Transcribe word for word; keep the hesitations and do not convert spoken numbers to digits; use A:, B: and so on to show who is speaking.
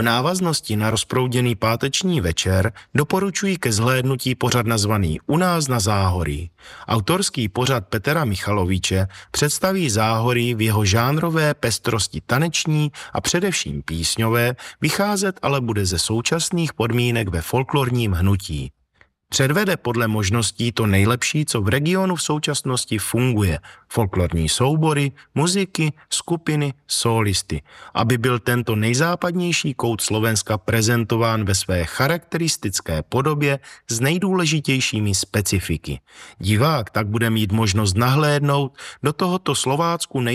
A: V návaznosti na rozprouděný páteční večer doporučuji ke zhlédnutí pořad nazvaný U nás na Záhoří. Autorský pořad Petra Michaloviče představí Záhoří v jeho žánrové pestrosti taneční a především písňové, vycházet ale bude ze současných podmínek ve folklorním hnutí. Předvede podle možností to nejlepší, co v regionu v současnosti funguje, folklorní soubory, muziky, skupiny, sólisty, aby byl tento nejzápadnější kout Slovenska prezentován ve své charakteristické podobě s nejdůležitějšími specifiky. Divák tak bude mít možnost nahlédnout do tohoto Slovácku nej